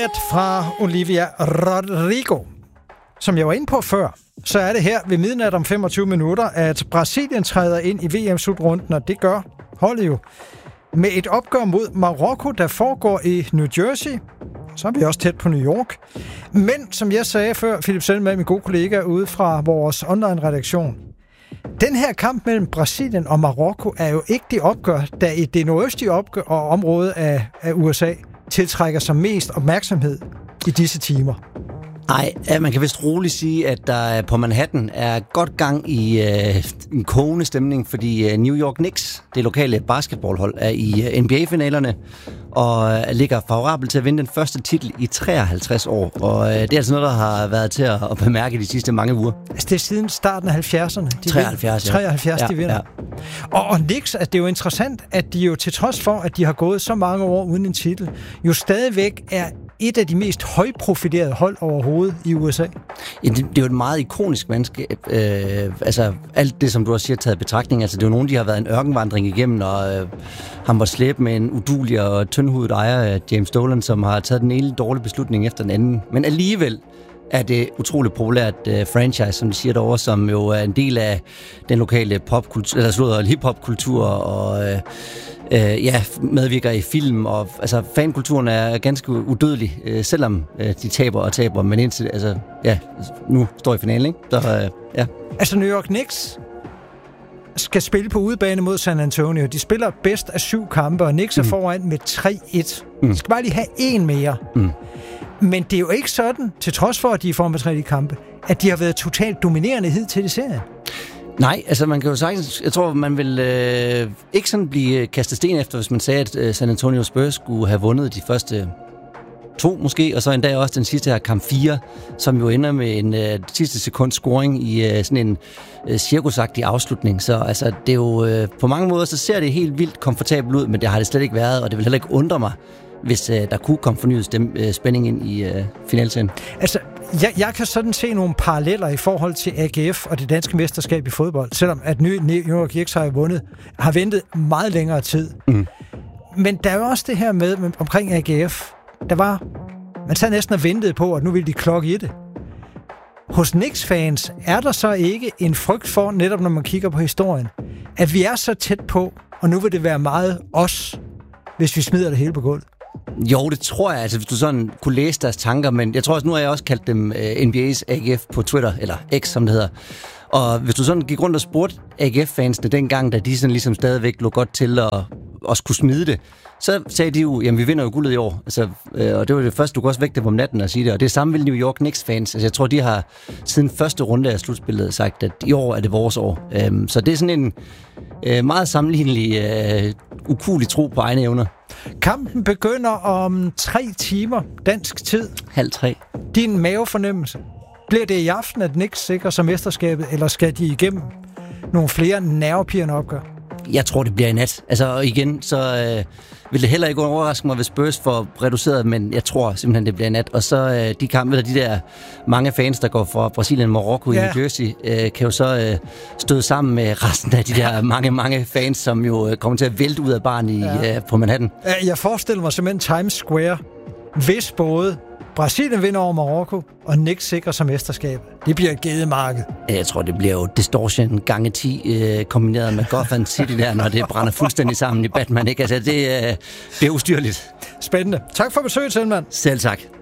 Fra Olivia Rodrigo. Som jeg var inde på før, så er det her ved midnat om 25 minutter, at Brasilien træder ind i VM-slutrunden, og det gør holdet jo med et opgør mod Marokko, der foregår i New Jersey. Så er vi også tæt på New York. Men som jeg sagde før, Philip Selman, min gode kollega ude fra vores online-redaktion, den her kamp mellem Brasilien og Marokko er jo ikke det opgør, der i det nordøstlige område af USA tiltrækker sig mest opmærksomhed i disse timer. Nej, man kan vist roligt sige, at der på Manhattan er godt gang i en kogende stemning, fordi New York Knicks, det lokale basketballhold, er i NBA-finalerne og ligger favorabelt til at vinde den første titel i 53 år. Og det er altså noget, der har været til at bemærke de sidste mange uger. Altså det er siden starten af 70'erne. 73, de vinder. Ja. Og Knicks, altså det er jo interessant, at de jo til trods for, at de har gået så mange år uden en titel, jo stadigvæk er et af de mest højprofilerede hold overhovedet i USA. Ja, det er jo et meget ikonisk mandskab. Altså alt det, som du også siger, taget i betragtning. Altså det er jo nogen, de har været en ørkenvandring igennem, og han var slæbt med en uduelig og tyndhudet ejer, James Dolan, som har taget den ene dårlige beslutning efter den anden. Men alligevel er det utroligt populært franchise, som de siger derovre, som jo er en del af den lokale popkultur, eller hiphop-kultur, og medvirker i film, og altså fankulturen er ganske udødelig, selvom de taber, men indtil, nu står i finalen, ikke? Så, Altså New York Knicks skal spille på udebane mod San Antonio. De spiller bedst af 7 kampe, og Knicks er foran med 3-1. De skal bare lige have en mere. Men det er jo ikke sådan, til trods for, at de er foran med 3 kampe, at de har været totalt dominerende hidtil i serien. Nej, altså man kan jo sagtens, jeg tror, man vil ikke sådan blive kastet sten efter, hvis man sagde, at San Antonio Spurs skulle have vundet de første 2 måske, og så endda også den sidste her kamp 4, som jo ender med en sidste sekund scoring i sådan en cirkusagtig afslutning. Så altså, det er jo på mange måder, så ser det helt vildt komfortabelt ud, men det har det slet ikke været, og det vil heller ikke undre mig, hvis der kunne komme fornyet spænding ind i finalserien. Altså, jeg kan sådan se nogle paralleller i forhold til AGF og det danske mesterskab i fodbold, selvom at New York Knicks har ventet meget længere tid. Men der er jo også det her med omkring AGF. Man sad næsten og ventede på, at nu ville de klokke i det. Hos Knicks-fans er der så ikke en frygt for, netop når man kigger på historien, at vi er så tæt på, og nu vil det være meget os, hvis vi smider det hele på gulvet? Jo, det tror jeg, altså hvis du sådan kunne læse deres tanker, men jeg tror også, nu har jeg også kaldt dem NBA's AGF på Twitter, eller X, som det hedder. Og hvis du sådan gik rundt og spurgte AGF-fansene dengang, da de sådan ligesom stadigvæk lå godt til at også kunne smide det, så sagde de jo, jamen vi vinder jo guldet i år. Altså, og det var det første, du kunne også vække dem om natten og sige det. Og det samme vil New York Knicks-fans. Altså jeg tror, de har siden første runde af slutspillet sagt, at i år er det vores år. Så det er sådan en meget sammenlignelig, ukuelig tro på egne evner. Kampen begynder om 3 timer dansk tid. 2:30. Din mavefornemmelse. Bliver det i aften, at Knicks sikrer sig mesterskabet, eller skal de igennem nogle flere nervepirrende opgør? Jeg tror, det bliver i nat. Altså igen, så vil det heller ikke overraske mig, hvis Spurs får reduceret, men jeg tror simpelthen, det bliver i nat. Og så de kampe, de der mange fans, der går fra Brasilien og Marokko i New Jersey, kan jo så støde sammen med resten af de der mange fans, som jo kommer til at vælte ud af baren på Manhattan. Jeg forestiller mig simpelthen Times Square, hvis både Brasilien vinder over Marokko, og Knicks sikrer sig mesterskabet. Det bliver et gedemarked. Jeg tror, det bliver jo Distortion gange 10 kombineret med Gotham City der, når det brænder fuldstændig sammen i Batman, ikke? Altså, det er ustyrligt. Spændende. Tak for besøget, Selman. Selv tak.